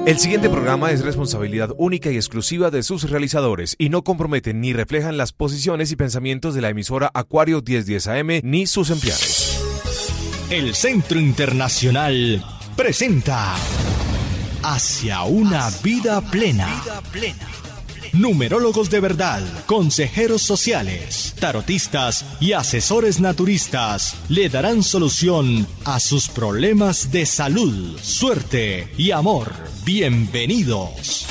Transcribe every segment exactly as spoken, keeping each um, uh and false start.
El siguiente programa es responsabilidad única y exclusiva de sus realizadores y no comprometen ni reflejan las posiciones y pensamientos de la emisora Acuario mil diez A M ni sus empleados. El Centro Internacional presenta Hacia una vida plena. Numerólogos de verdad, consejeros sociales, tarotistas y asesores naturistas le darán solución a sus problemas de salud, suerte y amor. Bienvenidos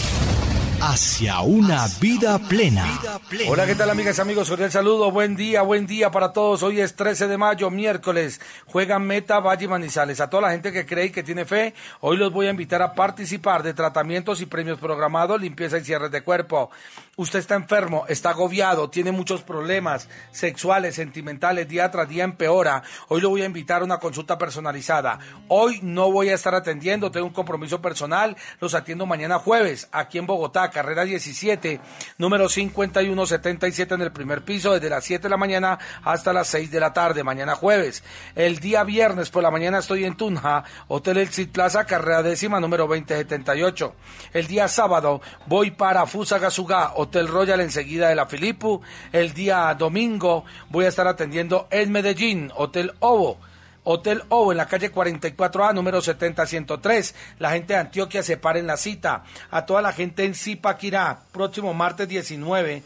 hacia una vida plena. Hola, ¿qué tal, amigas y amigos? Cordial saludo, buen día, buen día para todos. Hoy es trece de mayo, miércoles. Juegan Meta, Valle y Manizales. A toda la gente que cree y que tiene fe, hoy los voy a invitar a participar de tratamientos y premios programados, limpieza y cierres de cuerpo. Usted está enfermo, está agobiado, tiene muchos problemas sexuales, sentimentales, día tras día empeora. Hoy lo voy a invitar a una consulta personalizada. Hoy no voy a estar atendiendo, tengo un compromiso personal. Los atiendo mañana jueves, aquí en Bogotá, carrera diecisiete, número cincuenta y uno setenta y siete en el primer piso, desde las siete de la mañana hasta las seis de la tarde, mañana jueves. El día viernes por la mañana estoy en Tunja, Hotel El Cid Plaza, carrera décima, número veinte setenta y ocho. El día sábado voy para Fusagasugá, Hotel Royal enseguida de la Filipu. El día domingo voy a estar atendiendo en Medellín, Hotel Ovo. Hotel Ovo en la calle cuarenta y cuatro A, número setenta ciento tres. La gente de Antioquia separen la cita. A toda la gente en Zipaquirá, próximo martes diecinueve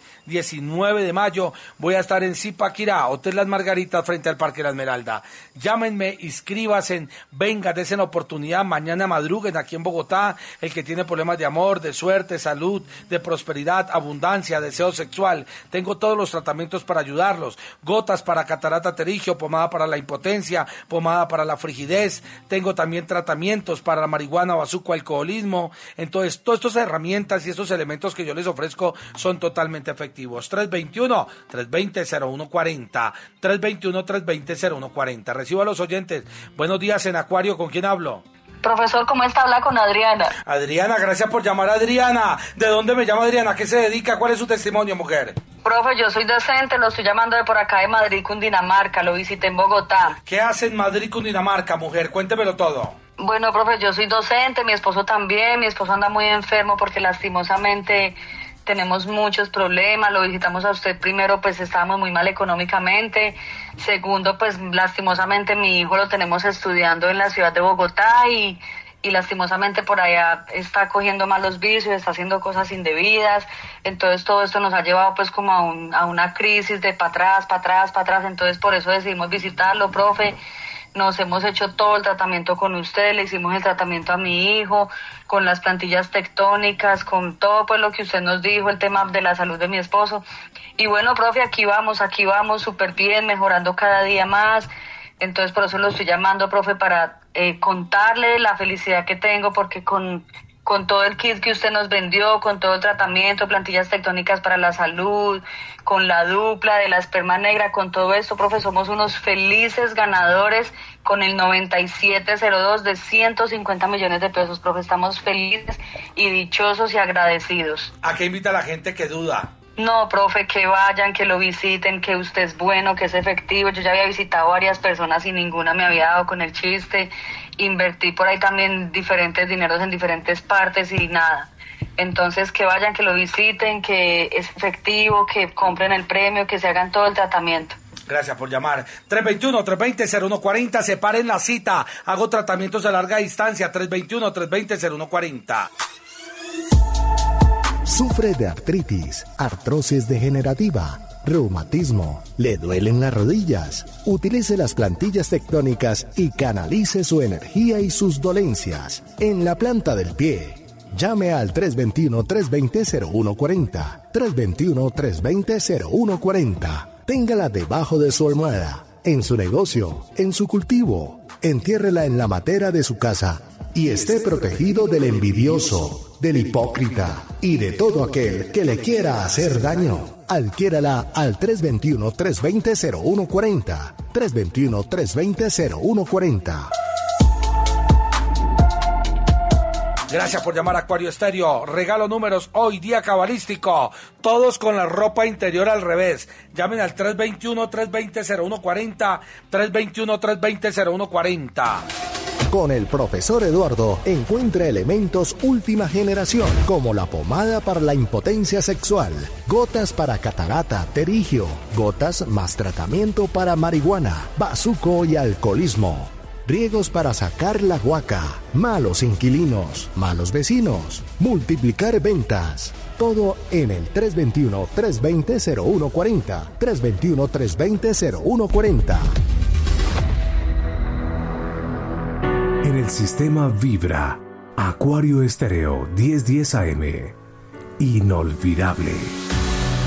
de mayo, voy a estar en Zipaquirá, Hotel Las Margaritas, frente al Parque La Esmeralda. Llámenme, inscríbanse, venga, desen la oportunidad, mañana madruguen aquí en Bogotá. El que tiene problemas de amor, de suerte, salud, de prosperidad, abundancia, deseo sexual, tengo todos los tratamientos para ayudarlos. Gotas para catarata pterigio, pomada para la impotencia, pomada para la frigidez, tengo también tratamientos para la marihuana, bazuco, alcoholismo. Entonces, todas estas herramientas y estos elementos que yo les ofrezco son totalmente efectivos. tres veintiuno, tres veinte, cero uno cuarenta, tres veintiuno, tres veinte, cero uno cuarenta. Recibo a los oyentes. Buenos días en Acuario, ¿con quién hablo? Profesor, ¿cómo está? Habla con Adriana. Adriana, gracias por llamar a Adriana. ¿De dónde me llama Adriana? ¿A qué se dedica? ¿Cuál es su testimonio, mujer? Profe, yo soy docente, lo estoy llamando de por acá de Madrid, Cundinamarca, lo visité en Bogotá. ¿Qué hace en Madrid, Cundinamarca, mujer? Cuéntemelo todo. Bueno, profe, yo soy docente, mi esposo también, mi esposo anda muy enfermo porque lastimosamente tenemos muchos problemas. Lo visitamos a usted primero, pues estábamos muy mal económicamente. Segundo, pues lastimosamente mi hijo lo tenemos estudiando en la ciudad de Bogotá y... y lastimosamente por allá está cogiendo malos vicios, está haciendo cosas indebidas. Entonces todo esto nos ha llevado pues como a, un, a una crisis de para atrás, para atrás, para atrás. Entonces por eso decidimos visitarlo, profe. Nos hemos hecho todo el tratamiento con usted, le hicimos el tratamiento a mi hijo, con las plantillas tectónicas, con todo pues lo que usted nos dijo, el tema de la salud de mi esposo. Y bueno, profe, aquí vamos, aquí vamos súper bien, mejorando cada día más. Entonces por eso lo estoy llamando, profe, para eh, contarle la felicidad que tengo, porque con, con todo el kit que usted nos vendió, con todo el tratamiento, plantillas tectónicas para la salud, con la dupla de la esperma negra, con todo esto, profe, somos unos felices ganadores con el noventa y siete cero dos de ciento cincuenta millones de pesos, profe. Estamos felices y dichosos y agradecidos. ¿A qué invita a la gente que duda? No, profe, que vayan, que lo visiten, que usted es bueno, que es efectivo. Yo ya había visitado varias personas y ninguna me había dado con el chiste. Invertí por ahí también diferentes dineros en diferentes partes y nada. Entonces, que vayan, que lo visiten, que es efectivo, que compren el premio, que se hagan todo el tratamiento. Gracias por llamar. tres veintiuno, tres veinte, cero uno cuarenta. Separen la cita. Hago tratamientos a larga distancia. tres veintiuno, tres veinte, cero uno cuarenta. Sufre de artritis, artrosis degenerativa, reumatismo, le duelen las rodillas. Utilice las plantillas tectónicas y canalice su energía y sus dolencias en la planta del pie. Llame al tres veintiuno, tres veinte, cero uno cuarenta, tres veintiuno, tres veinte, cero uno cuarenta. Téngala debajo de su almohada, en su negocio, en su cultivo. Entiérrela en la matera de su casa y esté protegido del envidioso, del hipócrita y de todo aquel que le quiera hacer daño. Adquiérala al tres veintiuno, tres veinte, cero uno cuarenta, tres veintiuno, tres veinte, cero uno cuarenta. Gracias por llamar a Acuario Estéreo. Regalo números hoy, día cabalístico. Todos con la ropa interior al revés. Llamen al tres dos uno, tres dos cero, cero uno cuatro cero, tres dos uno, tres dos cero, cero uno cuatro cero. Con el profesor Eduardo encuentra elementos última generación, como la pomada para la impotencia sexual, gotas para catarata, terigio, gotas más tratamiento para marihuana, bazuco y alcoholismo, riegos para sacar la guaca, malos inquilinos, malos vecinos, multiplicar ventas. Todo en el tres dos uno, tres dos cero, cero uno cuatro cero, tres dos uno, tres dos cero, cero uno cuatro cero. En el sistema vibra Acuario Estéreo diez diez A M. Inolvidable.